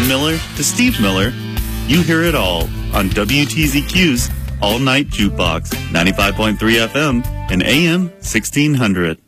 Tim Miller to Steve Miller, you hear it all on WTZQ's All Night Jukebox, 95.3 FM and AM 1600.